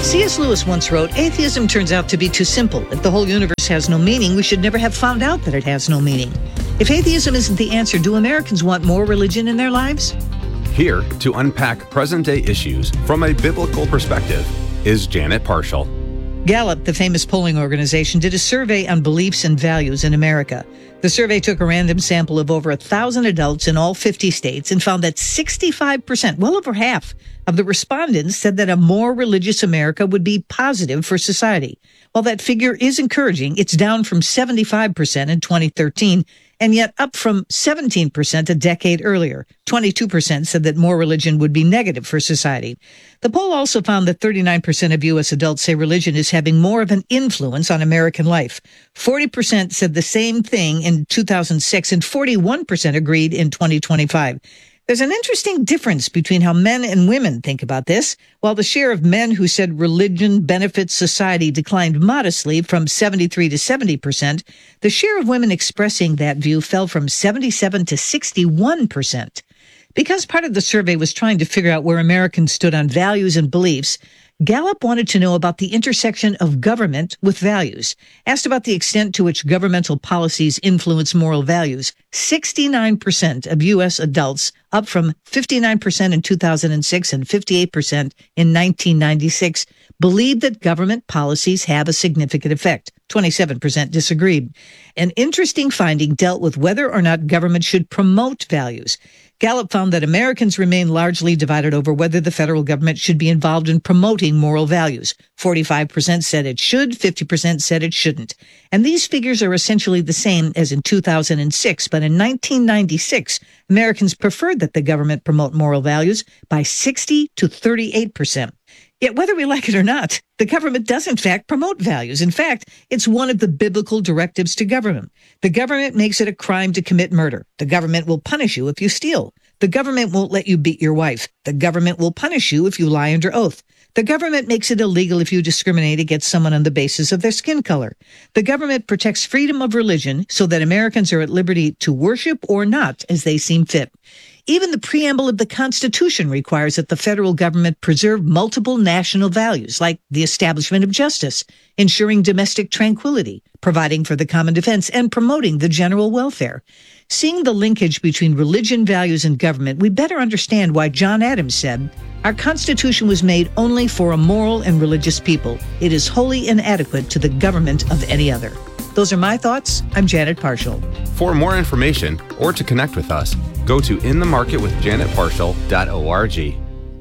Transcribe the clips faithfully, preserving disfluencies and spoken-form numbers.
C S Lewis once wrote, "Atheism turns out to be too simple. If the whole universe has no meaning, we should never have found out that it has no meaning." If atheism isn't the answer, do Americans want more religion in their lives? Here to unpack present-day issues from a biblical perspective is Janet Parshall. Gallup, the famous polling organization, did a survey on beliefs and values in America. The survey took a random sample of over one thousand adults in all fifty states and found that sixty-five percent, well over half, of the respondents said that a more religious America would be positive for society. While that figure is encouraging, it's down from seventy-five percent in twenty thirteen, and yet up from seventeen percent a decade earlier. twenty-two percent said that more religion would be negative for society. The poll also found that thirty-nine percent of U S adults say religion is having more of an influence on American life. forty percent said the same thing in two thousand six, and forty-one percent agreed in twenty twenty-five. There's an interesting difference between how men and women think about this. While the share of men who said religion benefits society declined modestly from seventy-three to seventy percent, the share of women expressing that view fell from seventy-seven to sixty-one percent. Because part of the survey was trying to figure out where Americans stood on values and beliefs, Gallup wanted to know about the intersection of government with values. Asked about the extent to which governmental policies influence moral values, sixty-nine percent of U S adults, up from fifty-nine percent in two thousand six and fifty-eight percent in nineteen ninety-six, believed that government policies have a significant effect. twenty-seven percent disagreed. An interesting finding dealt with whether or not government should promote values. Gallup found that Americans remain largely divided over whether the federal government should be involved in promoting moral values. forty-five percent said it should, fifty percent said it shouldn't. And these figures are essentially the same as in two thousand six, but in nineteen ninety-six, Americans preferred that the government promote moral values by sixty to thirty-eight percent. Yet whether we like it or not, the government does in fact promote values. In fact, it's one of the biblical directives to government. The government makes it a crime to commit murder. The government will punish you if you steal. The government won't let you beat your wife. The government will punish you if you lie under oath. The government makes it illegal if you discriminate against someone on the basis of their skin color. The government protects freedom of religion so that Americans are at liberty to worship or not as they seem fit. Even the preamble of the Constitution requires that the federal government preserve multiple national values, like the establishment of justice, ensuring domestic tranquility, providing for the common defense, and promoting the general welfare. Seeing the linkage between religion, values, and government, we better understand why John Adams said, "Our Constitution was made only for a moral and religious people. It is wholly inadequate to the government of any other." Those are my thoughts. I'm Janet Parshall. For more information or to connect with us, go to in the market with janet parshall dot org.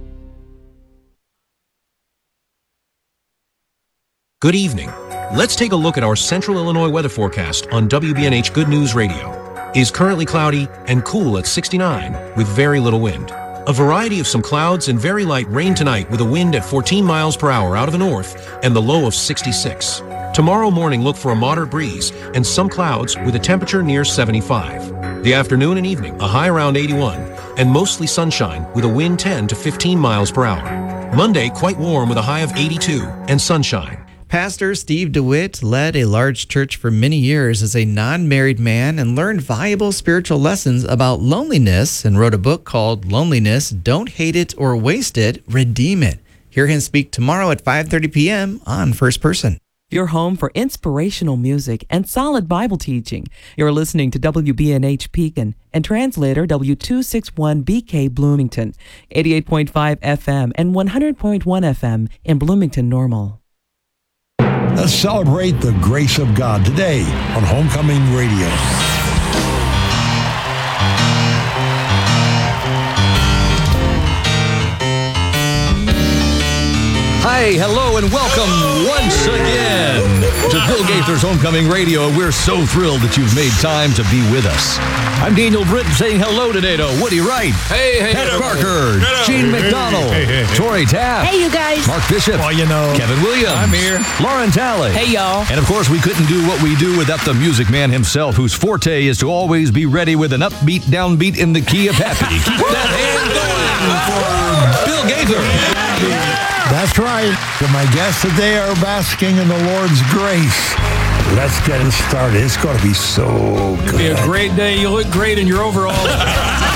Good evening. Let's take a look at our Central Illinois weather forecast on W B N H Good News Radio. It is currently cloudy and cool at sixty-nine with very little wind. A variety of some clouds and very light rain tonight with a wind at fourteen miles per hour out of the north and the low of sixty-six. Tomorrow morning, look for a moderate breeze and some clouds with a temperature near seventy-five. The afternoon and evening, a high around eighty-one, and mostly sunshine with a wind ten to fifteen miles per hour. Monday, quite warm with a high of eighty-two and sunshine. Pastor Steve DeWitt led a large church for many years as a non-married man and learned valuable spiritual lessons about loneliness and wrote a book called Loneliness, Don't Hate It or Waste It, Redeem It. Hear him speak tomorrow at five thirty p.m. on First Person. Your home for inspirational music and solid Bible teaching. You're listening to W B N H Pekin and translator W two sixty-one B K Bloomington, eighty-eight point five F M and one hundred point one F M in Bloomington Normal. Let's celebrate the grace of God today on Homecoming Radio. Hi, hello, and welcome once again to Bill Gaither's Homecoming Radio. We're so thrilled that you've made time to be with us. I'm Daniel Britton saying hello today to Woody Wright, hey, hey, Heather hello. Parker, Hello. Gene McDonald, hey, hey, hey. Tori Taft, hey, you guys, Mark Bishop, well, you know, Kevin Williams, I'm here, Lauren Talley, hey, y'all, and of course we couldn't do what we do without the music man himself, whose forte is to always be ready with an upbeat, downbeat in the key of happy. Keep that hand going for Bill Gaither. That's right. My guests today are basking in the Lord's grace. Let's get it started. It's going to be so good. It'll be a great day. You look great in your overalls.